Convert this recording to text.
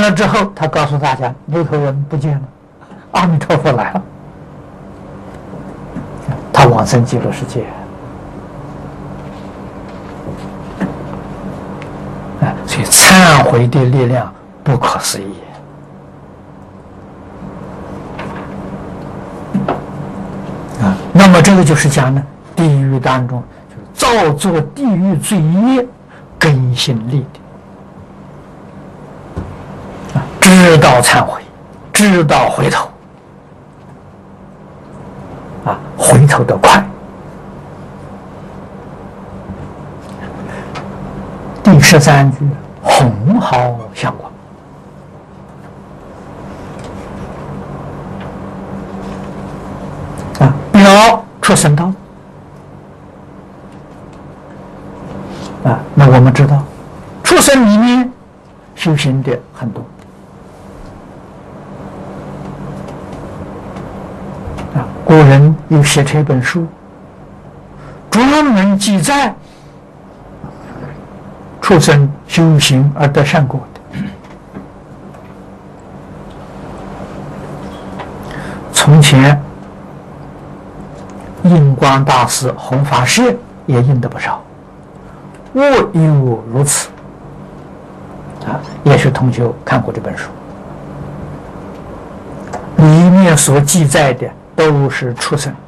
了之后，他告诉大家，木头人不见了，阿弥陀佛来了，他往生极乐世界。所以忏悔的力量不可思议。那么这个就是讲呢，地狱当中就是造作地狱罪业根性立的，知道忏悔，知道回头，回头得快。第13句，红毫相光。表出生道。那我们知道，出生里面修行的很多。古人有写这本书，专门记载出生修行而得善果的。从前印光大师弘法师也印的不少，我有如此。也许同学看过这本书，里面所记载的都是出生。